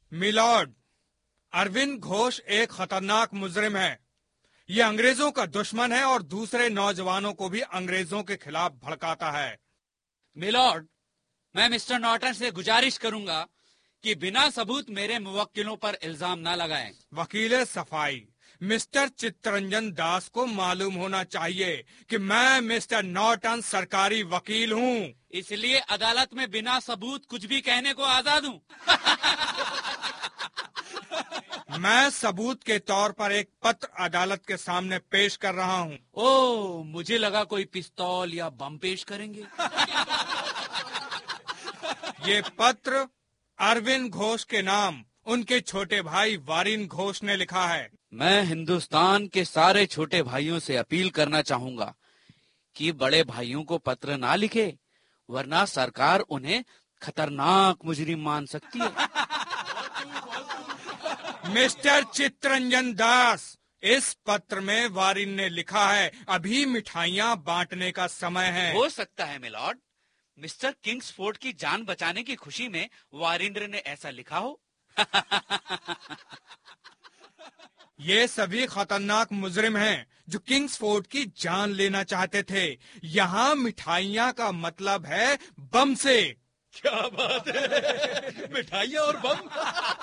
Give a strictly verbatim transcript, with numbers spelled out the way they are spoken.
Milord, Arvind Ghosh एक खतरनाक मुजरिम है। ये अंग्रेजों का दुश्मन है और दूसरे नौजवानों को भी अंग्रेजों के खिलाफ भड़काता है। मिलॉर्ड, मैं मिस्टर नॉर्टन से गुजारिश करूंगा कि बिना सबूत मेरे मुवक्किलों पर इल्जाम न लगाएं। वकील सफाई, मिस्टर चित्तरंजन दास को मालूम होना चाहिए कि मैं मिस्टर नॉर्टन सरकारी वकील हूँ, इसलिए अदालत में बिना सबूत कुछ भी कहने को आजाद हूँ। मैं सबूत के तौर पर एक पत्र अदालत के सामने पेश कर रहा हूँ। ओह, मुझे लगा कोई पिस्तौल या बम पेश करेंगे। ये पत्र अरविंद घोष के नाम उनके छोटे भाई वारिन घोष ने लिखा है। मैं हिंदुस्तान के सारे छोटे भाइयों से अपील करना चाहूंगा कि बड़े भाइयों को पत्र ना लिखे, वरना सरकार उन्हें खतरनाक मुजरिम मान सकती है। मिस्टर चित्तरंजन दास, इस पत्र में वारिन ने लिखा है, अभी मिठाइयाँ बांटने का समय है। हो सकता है मिलॉर्ड, मिस्टर किंग्सफोर्ड की जान बचाने की खुशी में वारिंद्र ने ऐसा लिखा हो। ये सभी खतरनाक मुजरिम हैं जो किंग्सफोर्ड की जान लेना चाहते थे। यहाँ मिठाइयाँ का मतलब है बम से। क्या बात है, मिठाइयाँ और बम।